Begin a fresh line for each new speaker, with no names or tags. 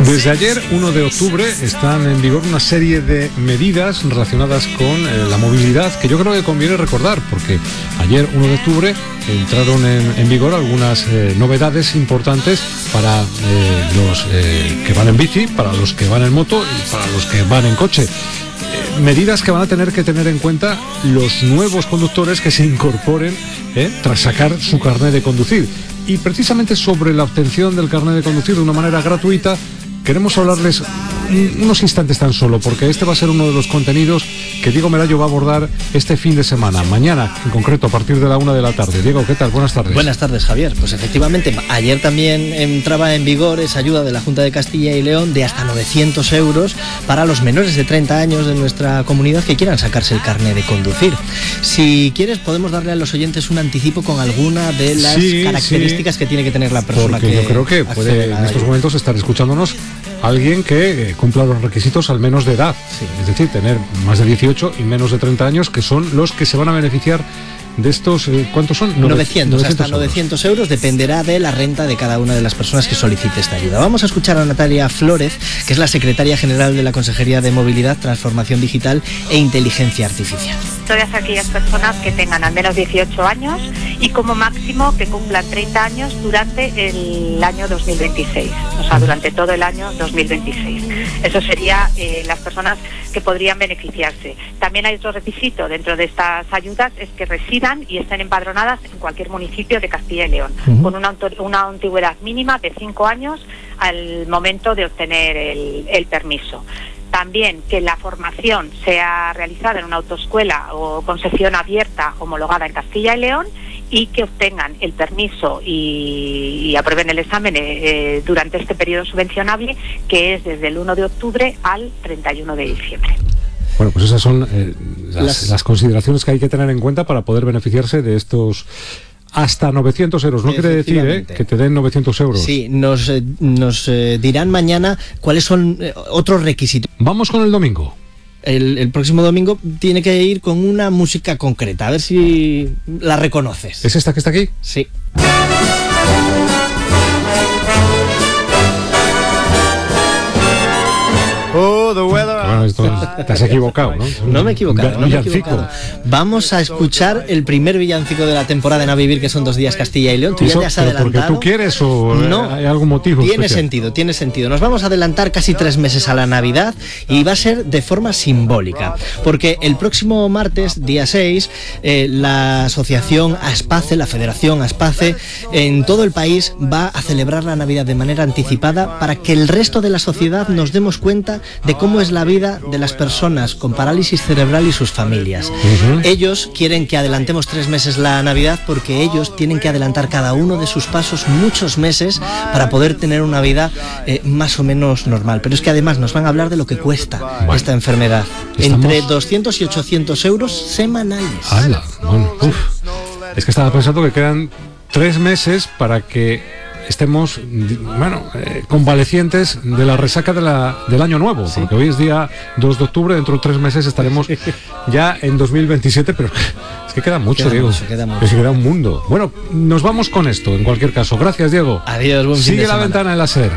Desde ayer, 1 de octubre, están en vigor una serie de medidas relacionadas con la movilidad que yo creo que conviene recordar, porque ayer, 1 de octubre, entraron en vigor algunas novedades importantes para los que van en bici, para los que van en moto y para los que van en coche. Medidas que van a tener que tener en cuenta los nuevos conductores que se incorporen tras sacar su carné de conducir. Y precisamente sobre la obtención del carné de conducir de una manera gratuita, queremos hablarles unos instantes tan solo, porque este va a ser uno de los contenidos que Diego Merayo va a abordar este fin de semana, mañana en concreto, a partir de la 1 de la tarde. Diego, ¿qué tal? Buenas tardes.
Buenas tardes, Javier. Pues efectivamente, ayer también entraba en vigor esa ayuda de la Junta de Castilla y León de hasta 900 euros para los menores de 30 años de nuestra comunidad que quieran sacarse el carné de conducir. Si quieres, podemos darle a los oyentes un anticipo con alguna de las características que tiene que tener la persona. Porque
yo creo que puede en estos momentos estar escuchándonos alguien que cumpla los requisitos al menos de edad, es decir, tener más de 18 y menos de 30 años, que son los que se van a beneficiar de estos, ¿cuántos son?
900 hasta 900 euros, dependerá de la renta de cada una de las personas que solicite esta ayuda. Vamos a escuchar a Natalia Flórez, que es la secretaria general de la Consejería de Movilidad, Transformación Digital e Inteligencia Artificial.
Todas aquellas personas que tengan al menos 18 años y como máximo que cumplan 30 años durante el año 2026, o sea, durante todo el año 2026. Eso sería las personas que podrían beneficiarse. También hay otro requisito dentro de estas ayudas, es que residan y estén empadronadas en cualquier municipio de Castilla y León, con una antigüedad mínima de 5 años al momento de obtener el permiso. También que la formación sea realizada en una autoescuela o concesión abierta homologada en Castilla y León y que obtengan el permiso y aprueben el examen durante este periodo subvencionable, que es desde el 1 de octubre al 31 de diciembre.
Bueno, pues esas son las consideraciones que hay que tener en cuenta para poder beneficiarse de estos hasta 900 euros. No quiere decir que te den 900 euros.
Sí, nos dirán mañana cuáles son otros requisitos.
Vamos con el domingo.
El próximo domingo tiene que ir con una música concreta, a ver si la reconoces.
¿Es esta que está aquí?
Sí.
Bueno, esto, te has equivocado, ¿no?
No me he equivocado, Vamos a escuchar el primer villancico de la temporada en A Vivir, que son 2 días Castilla y León. ¿Tú ya te has adelantado?
¿Porque tú quieres o
no,
hay algún motivo
tiene
especial?
Tiene sentido. Nos vamos a adelantar casi 3 meses a la Navidad y va a ser de forma simbólica, porque el próximo martes, día 6, la asociación ASPACE, la Federación ASPACE, en todo el país va a celebrar la Navidad de manera anticipada para que el resto de la sociedad nos demos cuenta de cómo es la vida de las personas con parálisis cerebral y sus familias. Ellos quieren que adelantemos 3 meses la Navidad porque ellos tienen que adelantar cada uno de sus pasos muchos meses para poder tener una vida más o menos normal. Pero es que además nos van a hablar de lo que cuesta esta enfermedad. Entre 200 y 800 euros semanales.
¡Hala! Bueno, es que estaba pensando que quedan 3 meses para que estemos, convalecientes de la resaca del año nuevo, porque hoy es día 2 de octubre, dentro de 3 meses estaremos ya en 2027, pero es que queda mucho, Diego. Queda un mundo. Bueno, nos vamos con esto, en cualquier caso. Gracias, Diego.
Adiós, buen fin de semana.
Sigue la ventana en la SER.